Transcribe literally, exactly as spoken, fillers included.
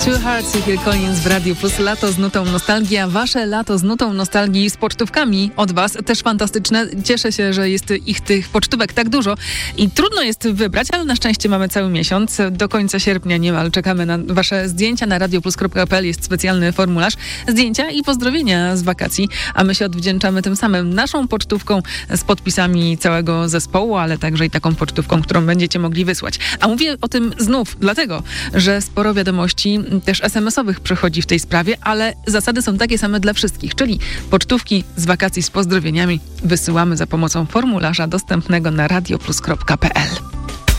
Two Hearts i Phil Collins w Radiu Plus. Lato z nutą nostalgii, a wasze lato z nutą nostalgii z pocztówkami od was też fantastyczne. Cieszę się, że jest ich tych pocztówek tak dużo i trudno jest wybrać, ale na szczęście mamy cały miesiąc. Do końca sierpnia niemal czekamy na wasze zdjęcia. Na radioplus kropka p l jest specjalny formularz. Zdjęcia i pozdrowienia z wakacji, a my się odwdzięczamy tym samym naszą pocztówką z podpisami całego zespołu, ale także i taką pocztówką, którą będziecie mogli wysłać. A mówię o tym znów dlatego, że sporo wiadomości też es em esowych przychodzi w tej sprawie, ale zasady są takie same dla wszystkich, czyli pocztówki z wakacji z pozdrowieniami wysyłamy za pomocą formularza dostępnego na radioplus kropka p l.